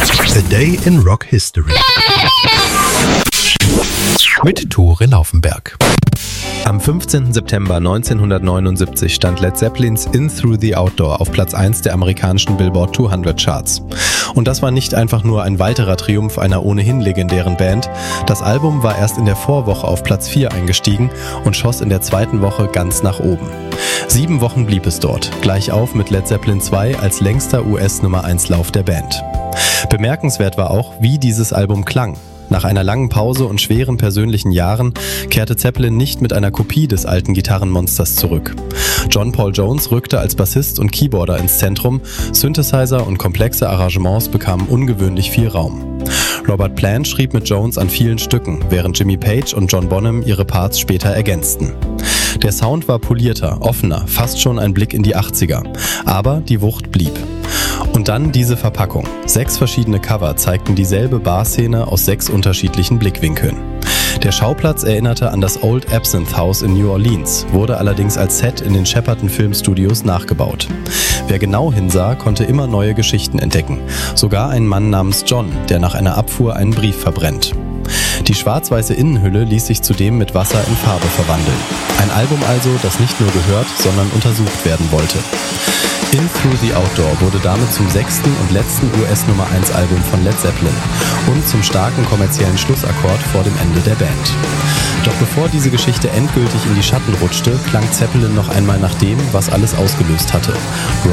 A Day in Rock History mit Tore Laufenberg. Am 15. September 1979 stand Led Zeppelins In Through the Outdoor auf Platz 1 der amerikanischen Billboard 200 Charts. Und das war nicht einfach nur ein weiterer Triumph einer ohnehin legendären Band. Das Album war erst in der Vorwoche auf Platz 4 eingestiegen und schoss in der zweiten Woche ganz nach oben. 7 Wochen blieb es dort, gleich auf mit Led Zeppelin 2 als längster US-Nummer-1-Lauf der Band. Bemerkenswert war auch, wie dieses Album klang. Nach einer langen Pause und schweren persönlichen Jahren kehrte Zeppelin nicht mit einer Kopie des alten Gitarrenmonsters zurück. John Paul Jones rückte als Bassist und Keyboarder ins Zentrum, Synthesizer und komplexe Arrangements bekamen ungewöhnlich viel Raum. Robert Plant schrieb mit Jones an vielen Stücken, während Jimmy Page und John Bonham ihre Parts später ergänzten. Der Sound war polierter, offener, fast schon ein Blick in die 80er, aber die Wucht blieb. Und dann diese Verpackung. 6 verschiedene Cover zeigten dieselbe Barszene aus 6 unterschiedlichen Blickwinkeln. Der Schauplatz erinnerte an das Old Absinthe House in New Orleans, wurde allerdings als Set in den Shepperton Filmstudios nachgebaut. Wer genau hinsah, konnte immer neue Geschichten entdecken. Sogar ein Mann namens John, der nach einer Abfuhr einen Brief verbrennt. Die schwarz-weiße Innenhülle ließ sich zudem mit Wasser in Farbe verwandeln. Ein Album also, das nicht nur gehört, sondern untersucht werden wollte. In Through the Outdoor wurde damit zum 6. und letzten US-Nummer-1-Album von Led Zeppelin und zum starken kommerziellen Schlussakkord vor dem Ende der Band. Doch bevor diese Geschichte endgültig in die Schatten rutschte, klang Zeppelin noch einmal nach dem, was alles ausgelöst hatte.